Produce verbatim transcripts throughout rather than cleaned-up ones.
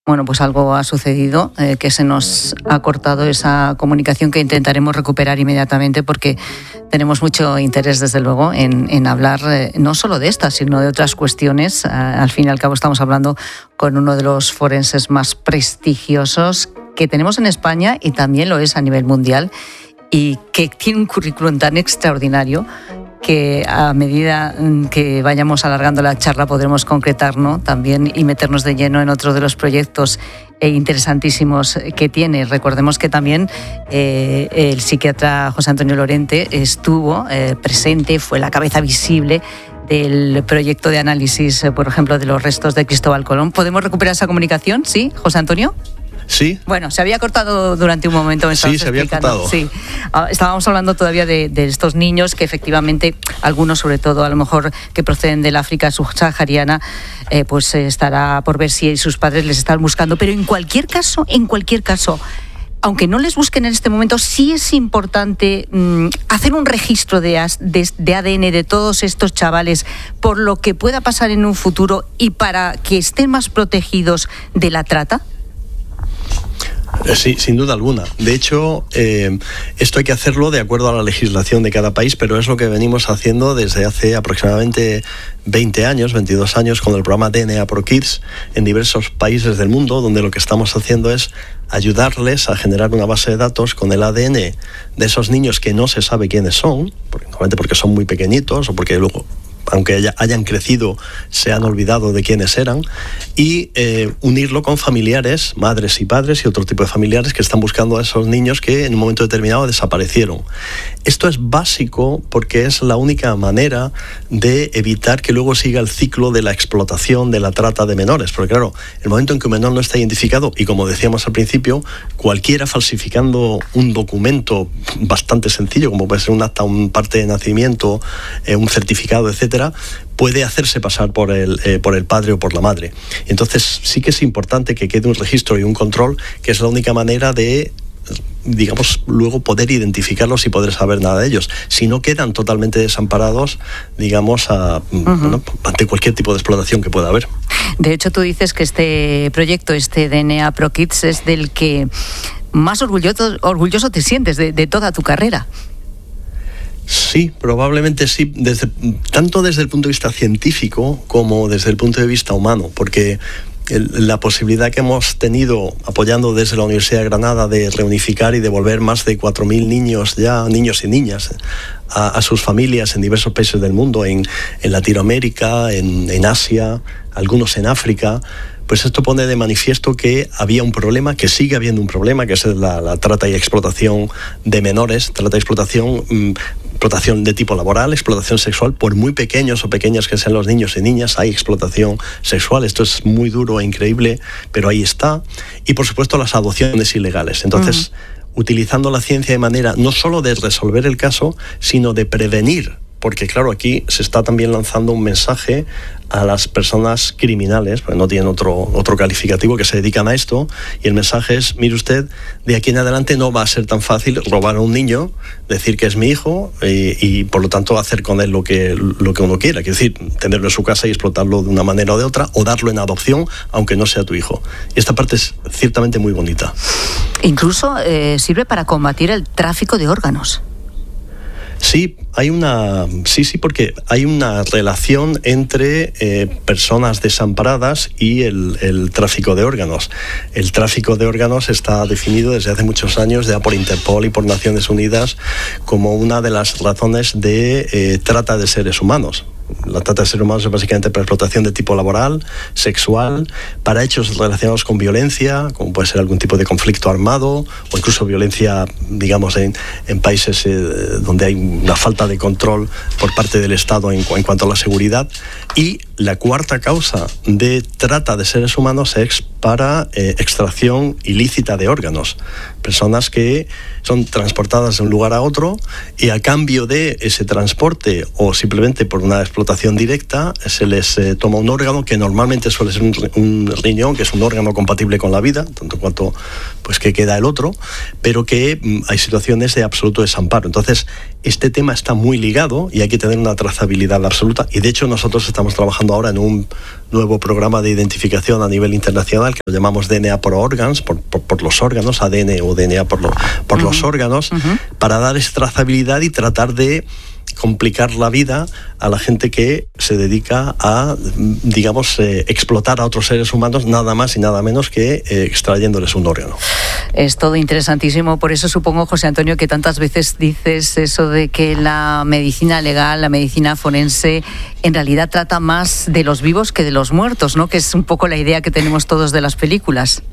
Bueno, pues algo ha sucedido, eh, que se nos ha cortado esa comunicación que intentaremos recuperar inmediatamente porque tenemos mucho interés, desde luego, en, en hablar eh, no solo de estas, sino de otras cuestiones. Eh, al fin y al cabo estamos hablando con uno de los forenses más prestigiosos que tenemos en España y también lo es a nivel mundial y que tiene un currículum tan extraordinario que a medida que vayamos alargando la charla podremos concretar, ¿no?, también y meternos de lleno en otro de los proyectos eh, interesantísimos que tiene. Recordemos que también eh, el psiquiatra José Antonio Lorente estuvo eh, presente, fue la cabeza visible del proyecto de análisis, eh, por ejemplo, de los restos de Cristóbal Colón. ¿Podemos recuperar esa comunicación? ¿Sí, José Antonio? Sí. Bueno, se había cortado durante un momento. Me sí, se había cortado. Sí. Estábamos hablando todavía de, de estos niños que efectivamente, algunos sobre todo a lo mejor que proceden del África subsahariana, eh, pues eh, estará por ver si sus padres les están buscando. Pero en cualquier caso, en cualquier caso, aunque no les busquen en este momento, sí es importante mmm, hacer un registro de, de, de A D N de todos estos chavales por lo que pueda pasar en un futuro y para que estén más protegidos de la trata. Sí, sin duda alguna. De hecho, eh, esto hay que hacerlo de acuerdo a la legislación de cada país, pero es lo que venimos haciendo desde hace aproximadamente veinte años, veintidós años, con el programa D N A Pro Kids en diversos países del mundo, donde lo que estamos haciendo es ayudarles a generar una base de datos con el A D N de esos niños que no se sabe quiénes son, porque, normalmente porque son muy pequeñitos o porque luego, aunque haya, hayan crecido, se han olvidado de quiénes eran, y eh, unirlo con familiares, madres y padres y otro tipo de familiares que están buscando a esos niños que en un momento determinado desaparecieron. Esto es básico porque es la única manera de evitar que luego siga el ciclo de la explotación, de la trata de menores. Porque claro, el momento en que un menor no está identificado, y como decíamos al principio, cualquiera falsificando un documento bastante sencillo, como puede ser un acta, un parte de nacimiento, eh, un certificado, etcétera, puede hacerse pasar por el, eh, por el padre o por la madre. Entonces sí que es importante que quede un registro y un control, que es la única manera de, digamos, luego poder identificarlos y poder saber nada de ellos. Si no, quedan totalmente desamparados, digamos, a, uh-huh. bueno, ante cualquier tipo de explotación que pueda haber. De hecho, tú dices que este proyecto, este D N A Pro Kids, es del que más orgulloso, orgulloso te sientes de, de toda tu carrera. Sí, probablemente sí, desde, tanto desde el punto de vista científico como desde el punto de vista humano, porque el, la posibilidad que hemos tenido apoyando desde la Universidad de Granada de reunificar y devolver más de cuatro mil niños ya, niños y niñas, a, a sus familias en diversos países del mundo, en, en Latinoamérica, en, en Asia, algunos en África, pues esto pone de manifiesto que había un problema, que sigue habiendo un problema, que es la, la trata y explotación de menores, trata y explotación, mmm, explotación de tipo laboral, explotación sexual, por muy pequeños o pequeñas que sean los niños y niñas, hay explotación sexual. Esto es muy duro e increíble, pero ahí está. Y por supuesto las adopciones ilegales. Entonces, uh-huh. utilizando la ciencia de manera no solo de resolver el caso, sino de prevenir. Porque claro, aquí se está también lanzando un mensaje a las personas criminales, porque no tienen otro, otro calificativo, que se dedican a esto, y el mensaje es, mire usted, de aquí en adelante no va a ser tan fácil robar a un niño, decir que es mi hijo, y, y por lo tanto hacer con él lo que, lo que uno quiera, es decir, tenerlo en su casa y explotarlo de una manera o de otra, o darlo en adopción, aunque no sea tu hijo. Y esta parte es ciertamente muy bonita. Incluso eh, sirve para combatir el tráfico de órganos. Sí, hay una, sí, sí, porque hay una relación entre eh, personas desamparadas y el, el tráfico de órganos. El tráfico de órganos está definido desde hace muchos años ya por Interpol y por Naciones Unidas como una de las razones de eh, trata de seres humanos. La trata de seres humanos es básicamente para explotación de tipo laboral, sexual, para hechos relacionados con violencia, como puede ser algún tipo de conflicto armado o incluso violencia, digamos, en, en países eh, donde hay una falta de control por parte del Estado en, en cuanto a la seguridad. Y la cuarta causa de trata de seres humanos es para eh, extracción ilícita de órganos. Personas que son transportadas de un lugar a otro y a cambio de ese transporte o simplemente por una explotación directa se les eh, toma un órgano que normalmente suele ser un, un riñón, que es un órgano compatible con la vida, tanto cuanto pues que queda el otro, pero que mm, hay situaciones de absoluto desamparo. Entonces, este tema está muy ligado y hay que tener una trazabilidad absoluta, y de hecho nosotros estamos trabajando ahora en un nuevo programa de identificación a nivel internacional que lo llamamos D N A por organs, por, por, por los órganos, A D N o D N A por, lo, por uh-huh. los órganos, uh-huh. para dar esa trazabilidad y tratar de complicar la vida a la gente que se dedica a, digamos, eh, explotar a otros seres humanos nada más y nada menos que eh, extrayéndoles un órgano. Es todo interesantísimo, por eso supongo, José Antonio, que tantas veces dices eso de que la medicina legal, la medicina forense, en realidad trata más de los vivos que de los muertos, ¿no? Que es un poco la idea que tenemos todos de las películas.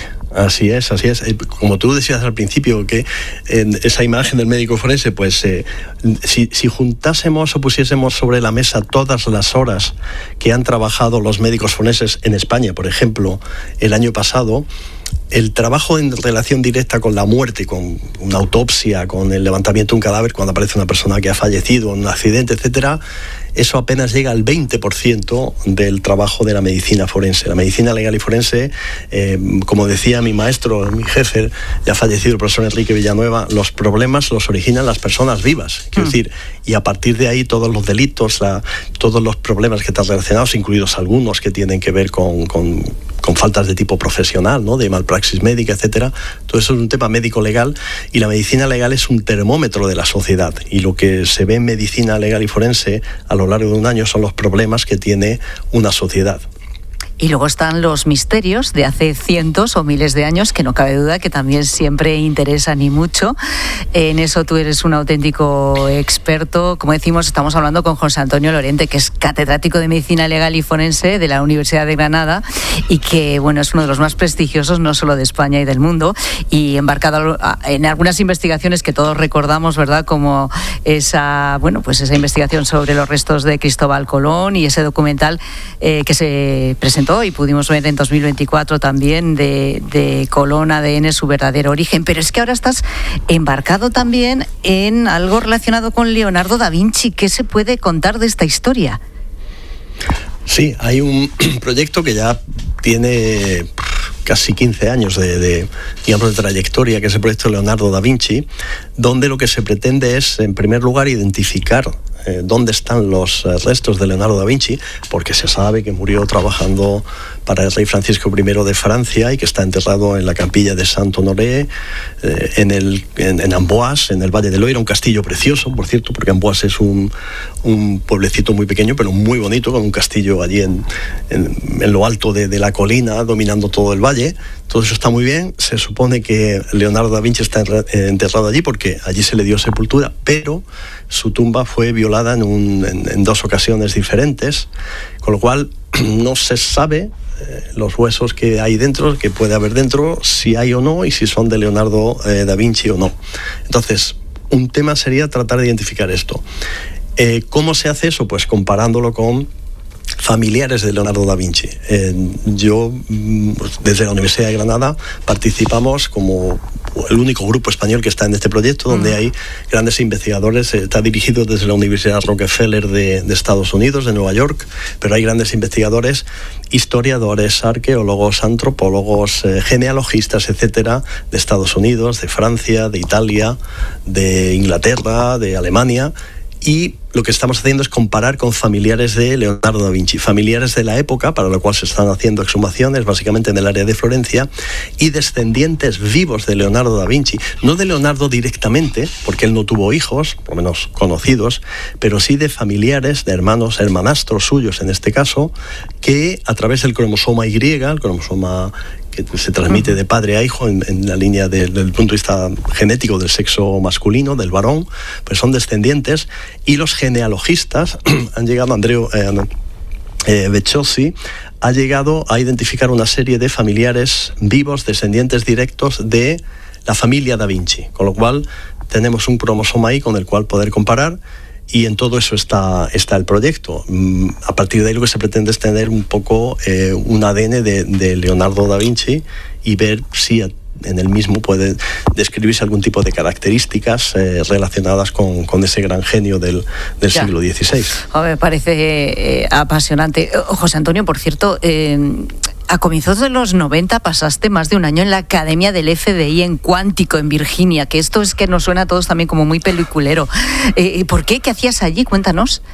Así es, así es. Como tú decías al principio, que en esa imagen del médico forense, pues eh, si, si juntásemos o pusiésemos sobre la mesa todas las horas que han trabajado los médicos forenses en España, por ejemplo, el año pasado, el trabajo en relación directa con la muerte, con una autopsia, con el levantamiento de un cadáver cuando aparece una persona que ha fallecido en un accidente, etcétera, eso apenas llega al veinte por ciento del trabajo de la medicina forense. La medicina legal y forense, eh, como decía mi maestro, mi jefe, ya fallecido, el profesor Enrique Villanueva, los problemas los originan las personas vivas. Quiero mm. decir, y a partir de ahí todos los delitos, la, todos los problemas que están relacionados, incluidos algunos que tienen que ver con, con, con faltas de tipo profesional, ¿no? De malpraxis médica, etcétera. Todo eso es un tema médico-legal y la medicina legal es un termómetro de la sociedad. Y lo que se ve en medicina legal y forense a lo largo de un año son los problemas que tiene una sociedad. Y luego están los misterios de hace cientos o miles de años, que no cabe duda que también siempre interesan y mucho. En eso tú eres un auténtico experto. Como decimos, estamos hablando con José Antonio Lorente, que es catedrático de Medicina Legal y Forense de la Universidad de Granada y que, bueno, es uno de los más prestigiosos no solo de España y del mundo, y embarcado en algunas investigaciones que todos recordamos, ¿verdad? Como esa, bueno, pues esa investigación sobre los restos de Cristóbal Colón y ese documental eh, que se presentó y pudimos ver en dos mil veinticuatro también de, de Colón A D N, su verdadero origen. Pero es que ahora estás embarcado también en algo relacionado con Leonardo da Vinci. ¿Qué se puede contar de esta historia? Sí, hay un proyecto que ya tiene casi quince años de, de, digamos, de trayectoria, que es el proyecto Leonardo da Vinci, donde lo que se pretende es, en primer lugar, identificar eh, dónde están los restos de Leonardo da Vinci, porque se sabe que murió trabajando para el rey Francisco primero de Francia y que está enterrado en la capilla de Saint-Honoré, eh, en, el, en, en Amboise, en el Valle de Loira, un castillo precioso, por cierto, porque Amboise es un, un pueblecito muy pequeño, pero muy bonito, con un castillo allí en, en, en lo alto de, de la colina, dominando todo el valle. Todo eso está muy bien. Se supone que Leonardo da Vinci está enterrado allí porque allí se le dio sepultura, pero su tumba fue violada en, un, en, en dos ocasiones diferentes, con lo cual no se sabe eh, los huesos que hay dentro, que puede haber dentro, si hay o no, y si son de Leonardo eh, da Vinci o no. Entonces, un tema sería tratar de identificar esto. Eh, ¿Cómo se hace eso? Pues comparándolo con familiares de Leonardo da Vinci. Eh, yo, desde la Universidad de Granada, participamos como el único grupo español que está en este proyecto, donde uh-huh. hay grandes investigadores. Está dirigido desde la Universidad Rockefeller de, de Estados Unidos, de Nueva York, pero hay grandes investigadores, historiadores, arqueólogos, antropólogos, eh, genealogistas, etcétera, de Estados Unidos, de Francia, de Italia, de Inglaterra, de Alemania. Y lo que estamos haciendo es comparar con familiares de Leonardo da Vinci, familiares de la época, para lo cual se están haciendo exhumaciones, básicamente en el área de Florencia, y descendientes vivos de Leonardo da Vinci, no de Leonardo directamente, porque él no tuvo hijos, por lo menos conocidos, pero sí de familiares, de hermanos, hermanastros suyos en este caso, que a través del cromosoma Y, el cromosoma que se transmite de padre a hijo en, en la línea de, del punto de vista genético del sexo masculino, del varón, pues son descendientes, y los genealogistas han llegado, Andreo eh, eh, Becciossi ha llegado a identificar una serie de familiares vivos, descendientes directos de la familia da Vinci, con lo cual tenemos un cromosoma ahí con el cual poder comparar. Y en todo eso está, está el proyecto. A partir de ahí lo que se pretende es tener un poco eh, un A D N de, de Leonardo da Vinci y ver si en el mismo puede describirse algún tipo de características eh, relacionadas con, con ese gran genio del, del siglo dieciséis. Oh, me parece eh, apasionante. José Antonio, por cierto, eh, a comienzos de los noventa pasaste más de un año en la Academia del F B I en Cuántico, en Virginia, que esto es que nos suena a todos también como muy peliculero. Eh, ¿Por qué? ¿Qué hacías allí? Cuéntanos.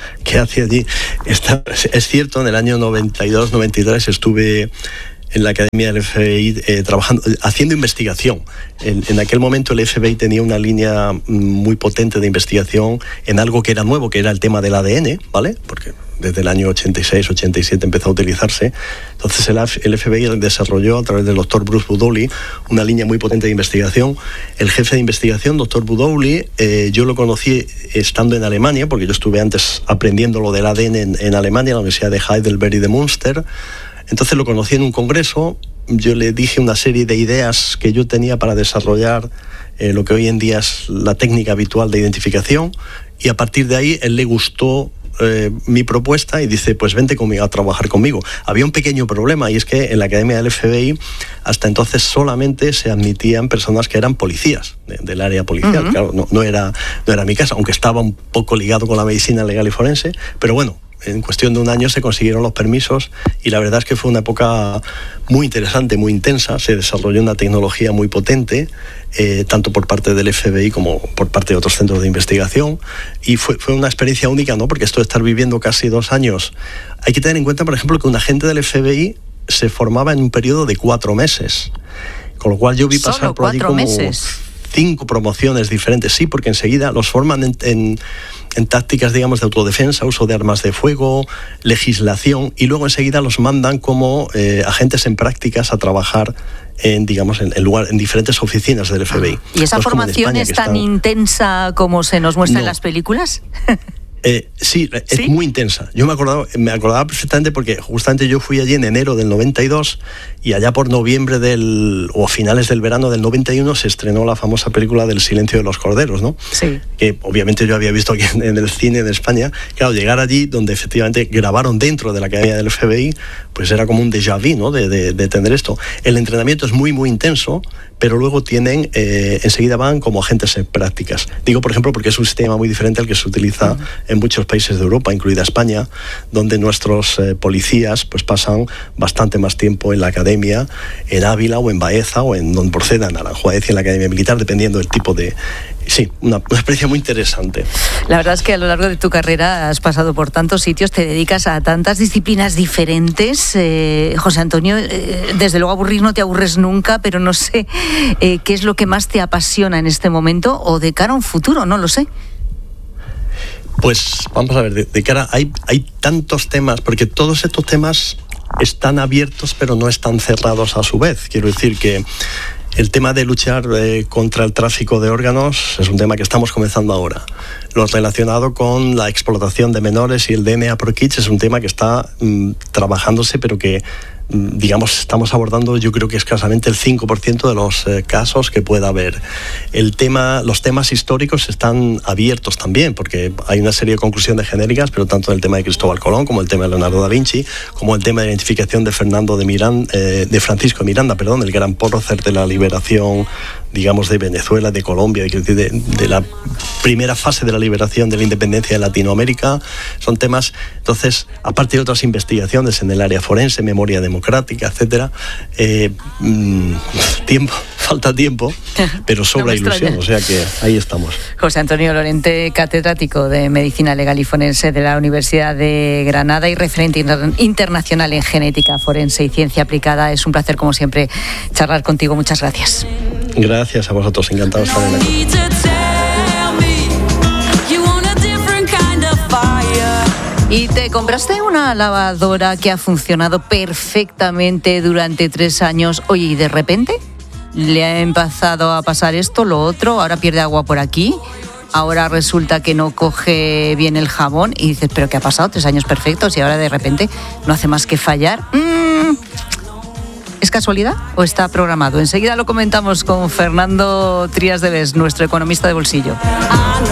¿Qué hace allí? Está, es cierto, en el año noventa y dos, noventa y tres estuve en la Academia del F B I eh, trabajando, haciendo investigación. En, en aquel momento el F B I tenía una línea muy potente de investigación en algo que era nuevo, que era el tema del A D N, ¿vale? Porque desde el año ochenta y seis, ochenta y siete empezó a utilizarse. Entonces el, el F B I desarrolló a través del doctor Bruce Budowley una línea muy potente de investigación. El jefe de investigación, doctor Budowley, eh, yo lo conocí estando en Alemania, porque yo estuve antes aprendiendo lo del A D N en, en Alemania, en la Universidad de Heidelberg y de Münster. Entonces lo conocí en un congreso, yo le dije una serie de ideas que yo tenía para desarrollar eh, lo que hoy en día es la técnica habitual de identificación, y a partir de ahí él le gustó eh, mi propuesta y dice, pues vente conmigo a trabajar conmigo. Había un pequeño problema, y es que en la Academia del F B I hasta entonces solamente se admitían personas que eran policías, de, del área policial. Uh-huh. Claro, no, no, era, no era mi caso, aunque estaba un poco ligado con la medicina legal y forense, pero bueno, en cuestión de un año se consiguieron los permisos y la verdad es que fue una época muy interesante, muy intensa. Se desarrolló una tecnología muy potente, eh, tanto por parte del F B I como por parte de otros centros de investigación, y fue, fue una experiencia única, ¿no? Porque esto de estar viviendo casi dos años, hay que tener en cuenta, por ejemplo, que un agente del F B I se formaba en un periodo de cuatro meses, con lo cual yo vi pasar por allí como meses. cinco promociones diferentes, sí, porque enseguida los forman en, en, en tácticas, digamos, de autodefensa, uso de armas de fuego, legislación, y luego enseguida los mandan como eh, agentes en prácticas a trabajar en, digamos, en, en, lugar, en diferentes oficinas del F B I. ¿Y esa no formación es, España, es tan están... intensa como se nos muestra no. en las películas? Eh, sí, es ¿Sí? muy intensa. Yo me acordaba, me acordaba perfectamente porque justamente yo fui allí en enero del noventa y dos y allá por noviembre del o a finales del verano del noventa y uno se estrenó la famosa película del Silencio de los Corderos, ¿no? Sí. Que obviamente yo había visto aquí en, en el cine de España. Claro, llegar allí donde efectivamente grabaron dentro de la Academia del F B I, pues era como un déjà vu, ¿no? De, de, de tener esto. El entrenamiento es muy, muy intenso, pero luego tienen, eh, enseguida van como agentes en prácticas. Digo, por ejemplo, porque es un sistema muy diferente al que se utiliza uh-huh. en muchos países de Europa, incluida España, donde nuestros eh, policías pues pasan bastante más tiempo en la academia, en Ávila o en Baeza o en donde procedan, a la Juárez y en la Academia Militar, dependiendo del tipo de... Sí, una, una experiencia muy interesante. La verdad es que a lo largo de tu carrera has pasado por tantos sitios, te dedicas a tantas disciplinas diferentes. Eh, José Antonio, eh, desde luego aburrir no te aburres nunca, pero no sé eh, qué es lo que más te apasiona en este momento o de cara a un futuro, no lo sé. Pues vamos a ver, de, de cara, hay, hay tantos temas, porque todos estos temas están abiertos pero no están cerrados a su vez. Quiero decir que el tema de luchar eh, contra el tráfico de órganos es un tema que estamos comenzando ahora. Lo relacionado con la explotación de menores y el D N A por kits es un tema que está mm, trabajándose, pero que, mm, digamos, estamos abordando yo creo que escasamente el cinco por ciento de los eh, casos que pueda haber. El tema, los temas históricos están abiertos también, porque hay una serie de conclusiones genéricas, pero tanto el tema de Cristóbal Colón como el tema de Leonardo da Vinci, como el tema de la identificación de Fernando de Miranda, eh, de Francisco de Miranda, perdón, el gran prócer de la liberación, digamos, de Venezuela, de Colombia, de, de, de la primera fase de la liberación de la independencia de Latinoamérica. Son temas, entonces, aparte de otras investigaciones en el área forense, memoria democrática, etcétera, eh, mmm, tiempo, falta tiempo, pero sobra no ilusión, o sea que ahí estamos. José Antonio Lorente, catedrático de Medicina Legal y Forense de la Universidad de Granada y referente inter- internacional en genética forense y ciencia aplicada. Es un placer, como siempre, charlar contigo. Muchas gracias. Gracias a vosotros, encantado de estar en la ¿Y te compraste una lavadora que ha funcionado perfectamente durante tres años? Oye, y de repente le ha empezado a pasar esto, lo otro, ahora pierde agua por aquí, ahora resulta que no coge bien el jabón y dices, ¿pero qué ha pasado? Tres años perfectos y ahora de repente no hace más que fallar. Mm. ¿Es casualidad o está programado? Enseguida lo comentamos con Fernando Trías de Bes, nuestro economista de bolsillo.